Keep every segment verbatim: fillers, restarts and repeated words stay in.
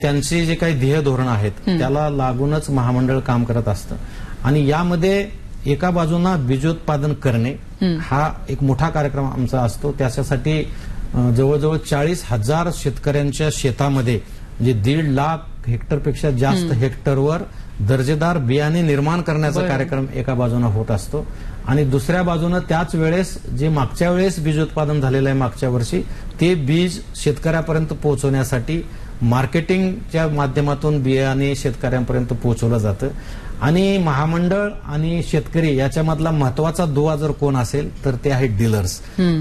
त्यांची जे काही ध्येय धोरण आहेत त्याला लागूनच महामंडळ काम करत असतं आणि यामध्ये एका बाजूला बीजोत्पादन करणे हा एक मोठा कार्यक्रम आमचा असतो। त्याच्यासाठी जवळजवळ चाळीस हजार शेतकऱ्यांच्या शेतामध्ये म्हणजे दीड लाख हेक्टरपेक्षा जास्त हेक्टरवर दर्जेदार बियाणे निर्माण करण्याचा कार्यक्रम एका बाजूने होत असतो आणि दुसऱ्या बाजूने त्याच वेळेस जे मागच्या वेळेस बीजोत्पादन झालेलं आहे मागच्या वर्षी ते बीज शेतकऱ्यापर्यंत पोहोचवण्यासाठी मार्केटिंगच्या माध्यमातून बियाणे शेतकऱ्यांपर्यंत पोहोचवलं जातं आणि महामंडळ आणि शेतकरी याच्यामधला महत्वाचा दुवा जर कोण असेल तर ते आहेत डीलर्स,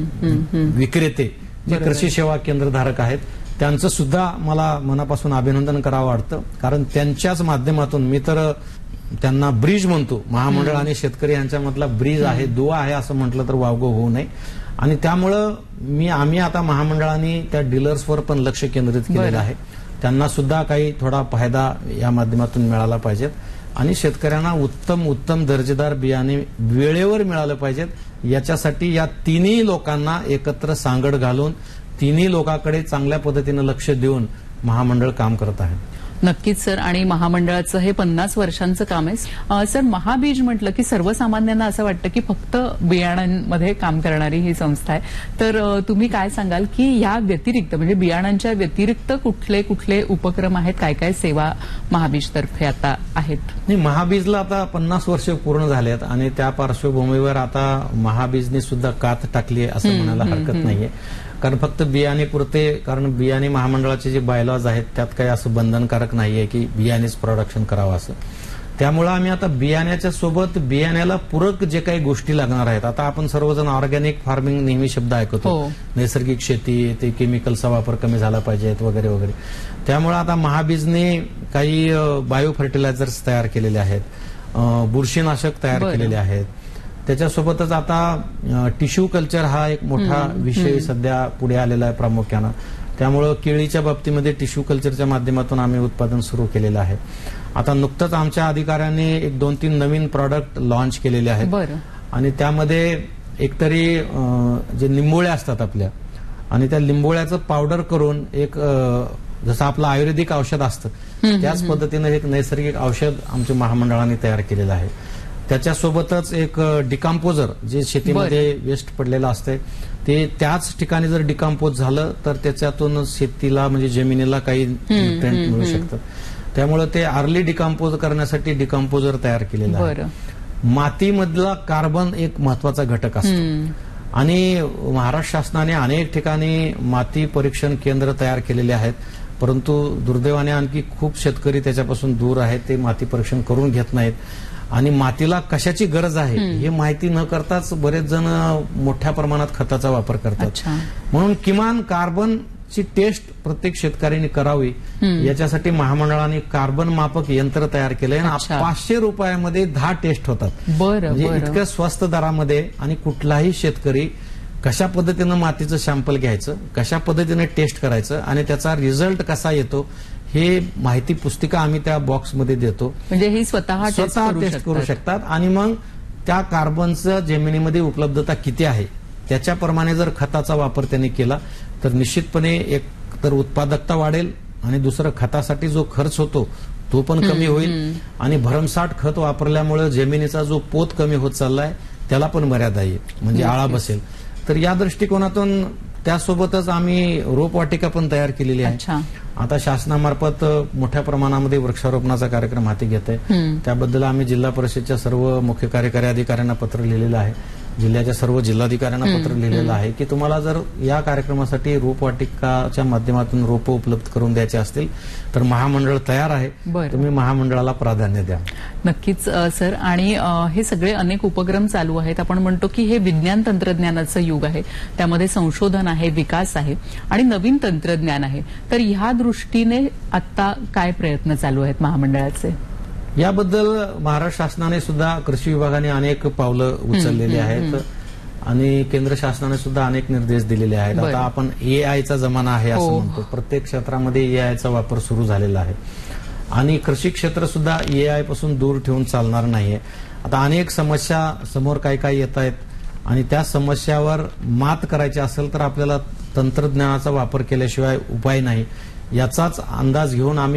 विक्रेते जे कृषी सेवा केंद्रधारक आहेत। त्यांचं सुद्धा मला मनापासून अभिनंदन करावं वाटतं कारण त्यांच्याच माध्यमातून मी तर त्यांना ब्रिज म्हणतो, महामंडळ आणि शेतकरी यांच्यामधला ब्रिज आहे, दुवा आहे असं म्हटलं तर वावगं होऊ नये आणि त्यामुळं मी आम्ही आता महामंडळाने त्या डीलर्सवर पण लक्ष केंद्रित केलेलं आहे। त्यांना सुद्धा काही थोडा फायदा या माध्यमातून मिळाला पाहिजेत आणि शेतकऱ्यांना उत्तम उत्तम दर्जेदार बियाणे वेळेवर मिळालं पाहिजेत। याच्यासाठी या तिन्ही लोकांना एकत्र सांगड घालून तिन्ही लोकांकडे चांगल्या पद्धतीने लक्ष देऊन महामंडळ काम करत आहे। नक्कीच सर, आणि महामंडळाचं हे पन्नास वर्षांचं काम आहे सर। महाबीज म्हटलं की सर्वसामान्यांना असं वाटतं की फक्त बियाणांमध्ये काम करणारी ही संस्था आहे, तर तुम्ही काय सांगाल की या व्यतिरिक्त म्हणजे बियाणांच्या व्यतिरिक्त कुठले कुठले उपक्रम आहेत, काय काय सेवा महाबीजतर्फे आता आहेत? नाही, महाबीजला आता पन्नास वर्ष पूर्ण झाले आहेत आणि त्या पार्श्वभूमीवर आता महाबीजने सुद्धा कात टाकली आहे असं म्हणायला हरकत नाहीये कारण फक्त बियाणे पुरते, कारण बियाणे महामंडळाचे जे बायलॉज आहेत त्यात काही असं बंधनकारक नाहीये की बियाणेच प्रोडक्शन करावं असं। त्यामुळे आम्ही आता बियाण्याच्या सोबत बियाण्याला पूरक जे काही गोष्टी लागणार आहेत, आता आपण सर्वजण ऑर्गॅनिक फार्मिंग नेहमी शब्द ऐकतो, नैसर्गिक शेती, ते केमिकलचा वापर कमी झाला पाहिजेत वगैरे वगैरे। त्यामुळे आता महाबीजने काही बायो फर्टिलायझर्स तयार केलेले आहेत, बुरशीनाशक तयार केलेले आहेत। त्याच्यासोबतच आता टिश्यू कल्चर हा एक मोठा विषय सध्या पुढे आलेला आहे प्रामुख्यानं। त्यामुळे केळीच्या बाबतीमध्ये टिश्यू कल्चरच्या माध्यमातून आम्ही उत्पादन सुरू केलेलं आहे। आता नुकतंच आमच्या अधिकाऱ्यांनी एक दोन तीन नवीन प्रॉडक्ट लॉन्च केलेले आहेत आणि त्यामध्ये एकतरी जे लिंबोळ्या असतात आपल्या आणि त्या लिंबोळ्याचं पावडर करून एक जसं आपलं आयुर्वेदिक औषध असतं त्याच पद्धतीने एक नैसर्गिक औषध आमच्या महामंडळाने तयार केलेलं आहे। त्याच्यासोबतच एक डिकम्पोजर जे शेतीमध्ये वेस्ट पडलेलं असते ते त्याच ठिकाणी जर डिकम्पोज झालं तर त्याच्यातून शेतीला म्हणजे जमिनीला काही न्यूट्रिएंट मिळू शकतं। त्यामुळे ते अर्ली डिकम्पोज करण्यासाठी डिकम्पोजर तयार केलेलं आहे। मातीमधला कार्बन एक महत्वाचा घटक असतो आणि महाराष्ट्र शासनाने अनेक ठिकाणी माती परीक्षण केंद्र तयार केलेले आहेत, परंतु दुर्दैवाने आणखी खूप शेतकरी त्याच्यापासून दूर आहेत, ते माती परीक्षण करून घेत नाहीत आणि मातीला कशाची गरज आहे हे माहिती न करताच बरेच जण मोठ्या प्रमाणात खताचा वापर करतात। म्हणून किमान कार्बनची टेस्ट प्रत्येक शेतकऱ्यांनी करावी याच्यासाठी महामंडळाने कार्बन मापक यंत्र तयार केलंय आणि पाचशे रुपयामध्ये दहा टेस्ट होतात। म्हणजे इतक्या स्वस्त दरामध्ये आणि कुठलाही शेतकरी कशा पद्धतीनं मातीचं सॅम्पल घ्यायचं, कशा पद्धतीने टेस्ट करायचं आणि त्याचा रिझल्ट कसा येतो हे माहिती पुस्तिका आम्ही त्या बॉक्समध्ये देतो। म्हणजे ही स्वतः स्वतः टेस्ट करू शकतात आणि मग त्या कार्बनचं जमिनीमध्ये उपलब्धता किती आहे त्याच्याप्रमाणे जर खताचा वापर त्यांनी केला तर निश्चितपणे एक तर उत्पादकता वाढेल आणि दुसरं खतासाठी जो खर्च होतो तो पण कमी होईल आणि भरमसाठ खत वापरल्यामुळे जमिनीचा जो पोत कमी होत चाललाय त्याला पण मर्यादा येईल, म्हणजे आळा बसेल। तर या दृष्टिकोनातून त्यासोबतच आम्ही रोपवाटिका पण तयार केलेली आहे। आता शासनामार्फत मोठ्या प्रमाणामध्ये वृक्षारोपणाचा कार्यक्रम हाती घेत आहे, त्याबद्दल आम्ही जिल्हा परिषदेच्या सर्व मुख्य कार्यकारी अधिकाऱ्यांना पत्र लिहिलेलं आहे, जिल्ह्याच्या सर्व जिल्हाधिकाऱ्यांना पत्र लिहिलेलं आहे की तुम्हाला जर या कार्यक्रमासाठी रोपवाटिकाच्या माध्यमातून रोपं उपलब्ध करून द्यायचे असतील तर महामंडळ तयार आहे, तुम्ही महामंडळाला प्राधान्य द्या। नक्कीच सर, आणि हे सगळे अनेक उपक्रम चालू आहेत। आपण म्हणतो की हे विज्ञान तंत्रज्ञानाचं युग आहे, त्यामध्ये संशोधन आहे, विकास आहे आणि नवीन तंत्रज्ञान आहे, तर ह्या दृष्टीने आता काय प्रयत्न चालू आहेत महामंडळाचे? याबद्दल महाराष्ट्र शासनाने सुद्धा कृषी विभागाने अनेक पावलं उचललेली आहेत आणि केंद्र शासनाने सुद्धा अनेक निर्देश दिलेले आहेत। आता आपण ए आयचा जमाना आहे असं म्हणतो, प्रत्येक क्षेत्रामध्ये ए आयचा वापर सुरू झालेला आहे आणि कृषी क्षेत्र सुद्धा ए आय पासून दूर ठेवून चालणार नाहीये। आता अनेक समस्या समोर काही काही येत आहेत आणि त्या समस्यावर मात करायची असेल तर आपल्याला तंत्रज्ञानाचा वापर केल्याशिवाय उपाय नाही, याचाच अंदाज घेऊन आम्ही